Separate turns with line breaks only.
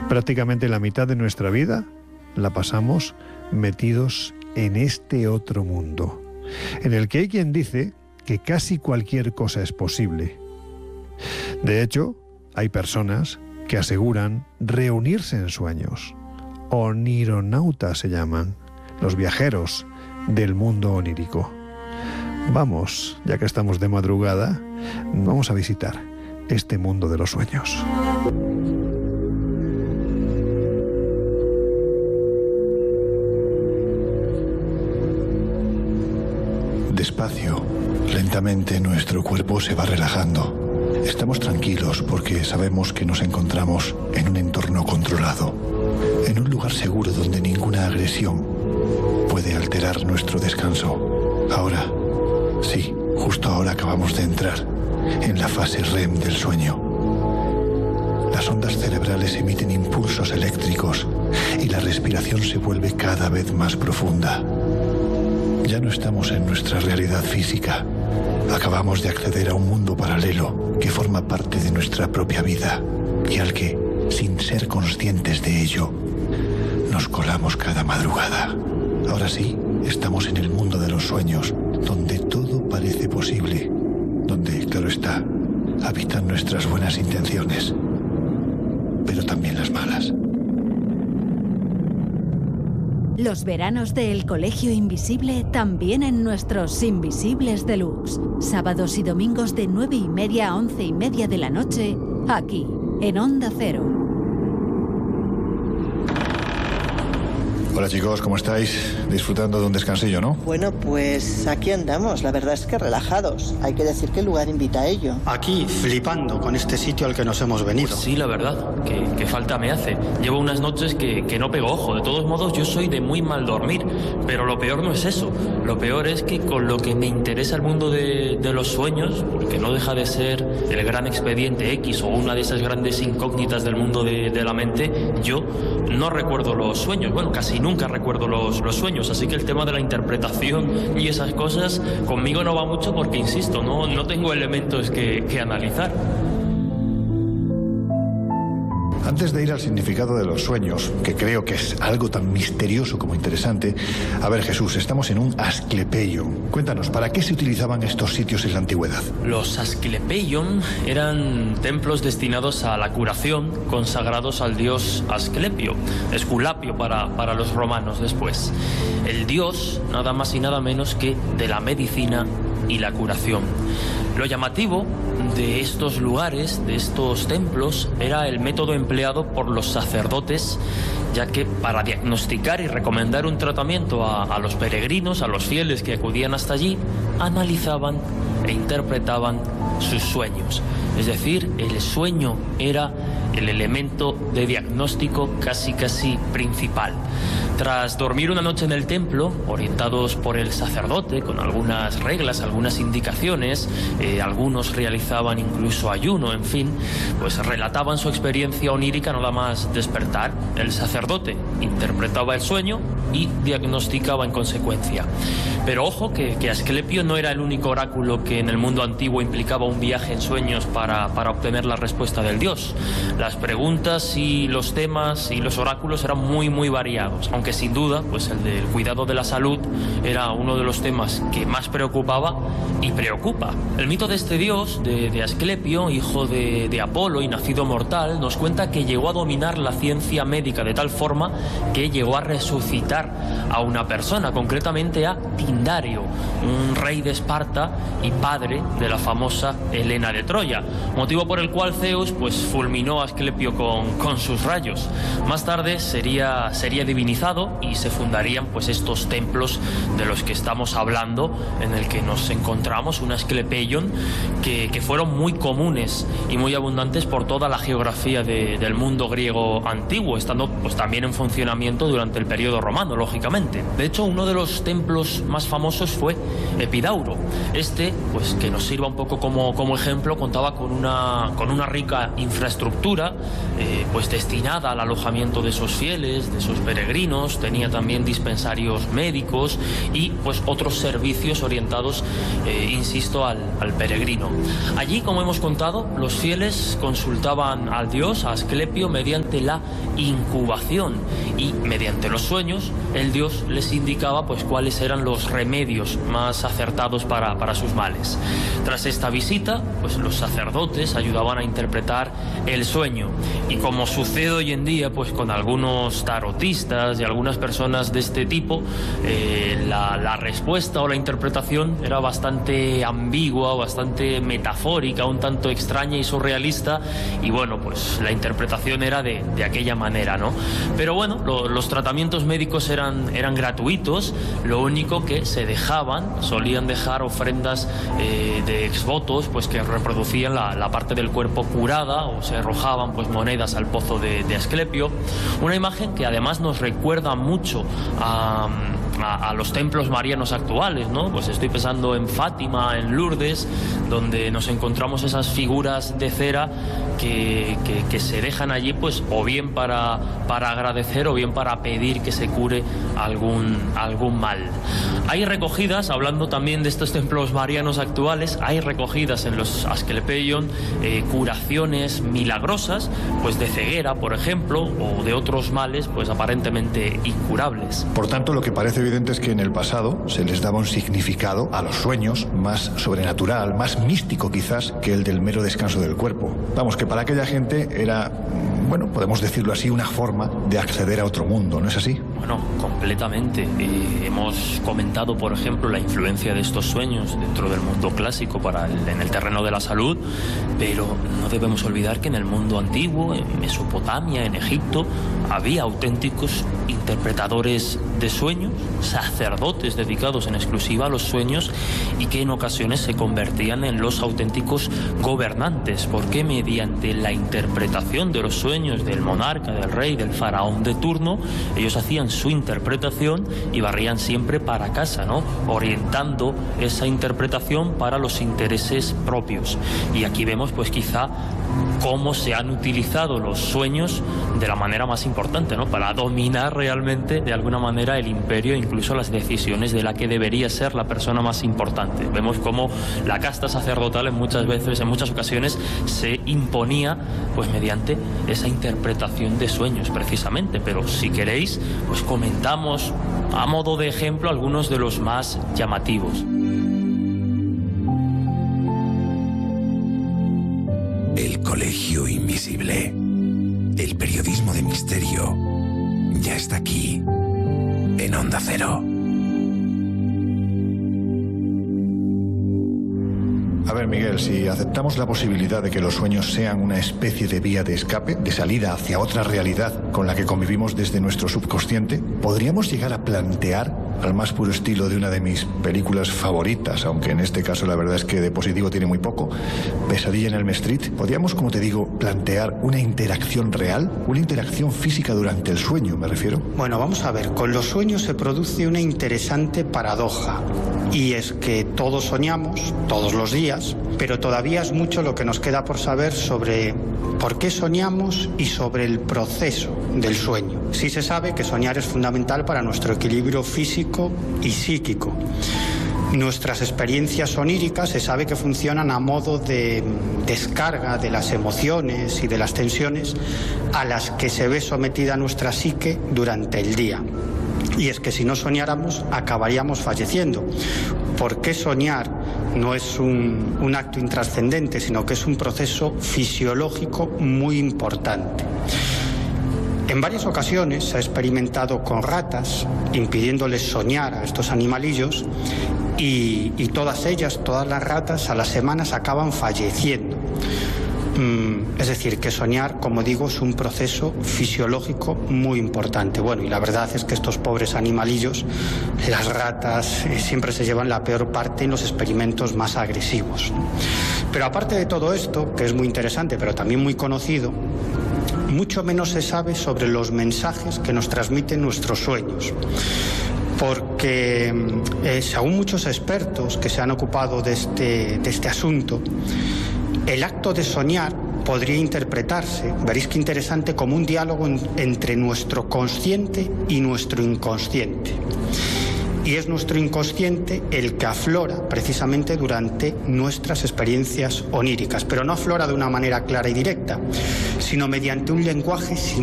Prácticamente la mitad de nuestra vida la pasamos metidos en este otro mundo, en el que hay quien dice que casi cualquier cosa es posible. De hecho, hay personas que aseguran reunirse en sueños. Onironautas se llaman, los viajeros del mundo onírico. Vamos, ya que estamos de madrugada, vamos a visitar este mundo de los sueños.
Despacio, lentamente nuestro cuerpo se va relajando. Estamos tranquilos porque sabemos que nos encontramos en un entorno controlado, en un lugar seguro donde ninguna agresión puede alterar nuestro descanso. Ahora, sí, justo ahora acabamos de entrar en la fase REM del sueño. Las ondas cerebrales emiten impulsos eléctricos y la respiración se vuelve cada vez más profunda. Ya no estamos en nuestra realidad física. Acabamos de acceder a un mundo paralelo que forma parte de nuestra propia vida y al que, sin ser conscientes de ello, nos colamos cada madrugada. Ahora sí, estamos en el mundo de los sueños, donde todo parece posible, donde, claro está, habitan nuestras buenas intenciones, pero también las malas.
Los veranos del Colegio Invisible también en nuestros Invisibles Deluxe. Sábados y domingos de 9:30 a 11:30 de la noche, aquí, en Onda Cero.
Hola chicos, ¿cómo estáis? Disfrutando de un descansillo, ¿no?
Bueno, pues aquí andamos, la verdad es que relajados. Hay que decir que el lugar invita a ello.
Aquí, flipando con este sitio al que nos hemos venido.
Pues sí, la verdad, que falta me hace. Llevo unas noches que no pego ojo. De todos modos, yo soy de muy mal dormir. Pero lo peor no es eso. Lo peor es que con lo que me interesa el mundo de los sueños, porque no deja de ser el gran expediente X o una de esas grandes incógnitas del mundo de la mente, yo no recuerdo los sueños. Bueno, casi nunca recuerdo los sueños, así que el tema de la interpretación y esas cosas conmigo no va mucho porque, insisto, no tengo elementos que analizar.
Antes de ir al significado de los sueños, que creo que es algo tan misterioso como interesante, a ver, Jesús, estamos en un Asclepeion. Cuéntanos, ¿para qué se utilizaban estos sitios en la antigüedad?
Los Asclepeion eran templos destinados a la curación, consagrados al dios Asclepio, Esculapio para los romanos después. El dios, nada más y nada menos que de la medicina y la curación. Lo llamativo de estos lugares, de estos templos, era el método empleado por los sacerdotes, ya que para diagnosticar y recomendar un tratamiento a los peregrinos, a los fieles que acudían hasta allí, analizaban e interpretaban sus sueños. Es decir, el sueño era el elemento de diagnóstico casi principal. Tras dormir una noche en el templo, orientados por el sacerdote, con algunas reglas, algunas indicaciones, algunos realizaban incluso ayuno, en fin, pues relataban su experiencia onírica nada más despertar. El sacerdote interpretaba el sueño y diagnosticaba en consecuencia. Pero ojo que Asclepio no era el único oráculo que en el mundo antiguo implicaba un viaje en sueños para obtener la respuesta del dios. Las preguntas y los temas y los oráculos eran muy variados, aunque sin duda pues el del cuidado de la salud era uno de los temas que más preocupaba y preocupa. El mito de este dios, de Asclepio, hijo de Apolo y nacido mortal, nos cuenta que llegó a dominar la ciencia médica de tal forma que llegó a resucitar a una persona, concretamente a Tindario, un rey de Esparta y padre de la famosa Helena de Troya, motivo por el cual Zeus pues fulminó a Asclepio con sus rayos. Más tarde sería divinizado y se fundarían pues estos templos de los que estamos hablando, en el que nos encontramos, un Asclepeion que fueron muy comunes y muy abundantes por toda la geografía del mundo griego antiguo, estando pues también en funcionamiento durante el periodo romano, lógicamente. De hecho, uno de los templos más famosos fue Epidauro. Este, pues que nos sirva un poco como ejemplo, contaba con con una rica infraestructura, pues destinada al alojamiento de esos fieles, de esos peregrinos. Tenía también dispensarios médicos y pues otros servicios orientados, insisto, al peregrino. Allí, como hemos contado, los fieles consultaban al dios, a Asclepio, mediante la incubación, y mediante los sueños el dios les indicaba pues cuáles eran los remedios más acertados para sus males. Tras esta visita, pues los sacerdotes ayudaban a interpretar el sueño, y como sucede hoy en día pues con algunos tarotistas y algunas personas de este tipo, la respuesta o la interpretación era bastante ambigua, bastante metafórica, un tanto extraña y surrealista, y bueno, pues la interpretación era de aquella manera, ¿no? Pero bueno, los tratamientos médicos eran gratuitos. Lo único que solían dejar ofrendas de exvotos, pues que reproducían la parte del cuerpo curada, o se arrojaban pues monedas al pozo de Asclepio. Una imagen que además nos recuerda mucho a los templos marianos actuales, ¿no? Pues estoy pensando en Fátima, en Lourdes, donde nos encontramos esas figuras de cera que se dejan allí, pues o bien para agradecer o bien para pedir que se cure algún mal. Hay recogidas, hablando también de estos templos marianos actuales, hay recogidas en los Asclepeion curaciones milagrosas, pues de ceguera, por ejemplo, o de otros males, pues aparentemente incurables.
Por tanto, lo que parece evidente es que en el pasado se les daba un significado a los sueños más sobrenatural, más místico quizás, que el del mero descanso del cuerpo. Vamos, que para aquella gente era, bueno, podemos decirlo así, una forma de acceder a otro mundo, ¿no es así?
Bueno, completamente. Hemos comentado, por ejemplo, la influencia de estos sueños dentro del mundo clásico en el terreno de la salud, pero no debemos olvidar que en el mundo antiguo, en Mesopotamia, en Egipto, había auténticos interpretadores de sueños, sacerdotes dedicados en exclusiva a los sueños, y que en ocasiones se convertían en los auténticos gobernantes, porque mediante la interpretación de los sueños del monarca, del rey, del faraón de turno, ellos hacían su interpretación y barrían siempre para casa, ¿no? Orientando esa interpretación para los intereses propios. Y aquí vemos pues quizá cómo se han utilizado los sueños de la manera más importante, ¿no? Para dominar realmente de alguna manera el imperio e incluso las decisiones de la que debería ser la persona más importante. Vemos cómo la casta sacerdotal en muchas ocasiones se imponía pues mediante esa interpretación de sueños precisamente. Pero si queréis, pues comentamos a modo de ejemplo algunos de los más llamativos.
El Colegio Invisible. El periodismo de misterio ya está aquí, en Onda Cero.
A ver, Miguel, si aceptamos la posibilidad de que los sueños sean una especie de vía de escape, de salida hacia otra realidad con la que convivimos desde nuestro subconsciente, ¿podríamos llegar a plantear, al más puro estilo de una de mis películas favoritas, aunque en este caso la verdad es que de positivo tiene muy poco, Pesadilla en Elm Street, podríamos, como te digo, plantear una interacción real, una interacción física durante el sueño, me refiero?
Bueno, vamos a ver, con los sueños se produce una interesante paradoja, y es que todos soñamos, todos los días, pero todavía es mucho lo que nos queda por saber sobre por qué soñamos y sobre el proceso del sueño. Sí se sabe que soñar es fundamental para nuestro equilibrio físico y psíquico. Nuestras experiencias oníricas se sabe que funcionan a modo de descarga de las emociones y de las tensiones a las que se ve sometida nuestra psique durante el día. Y es que si no soñáramos, acabaríamos falleciendo. Porque soñar no es un acto intrascendente, sino que es un proceso fisiológico muy importante. En varias ocasiones se ha experimentado con ratas, impidiéndoles soñar a estos animalillos, y todas las ratas a las semanas acaban falleciendo. Es decir, que soñar, como digo, es un proceso fisiológico muy importante. Bueno, y la verdad es que estos pobres animalillos, las ratas, siempre se llevan la peor parte en los experimentos más agresivos. Pero aparte de todo esto, que es muy interesante, pero también muy conocido, mucho menos se sabe sobre los mensajes que nos transmiten nuestros sueños. Porque según muchos expertos que se han ocupado de este asunto, El acto de soñar podría interpretarse, veréis qué interesante, como un diálogo entre nuestro consciente y nuestro inconsciente. Y es nuestro inconsciente el que aflora precisamente durante nuestras experiencias oníricas, pero no aflora de una manera clara y directa, sino mediante un lenguaje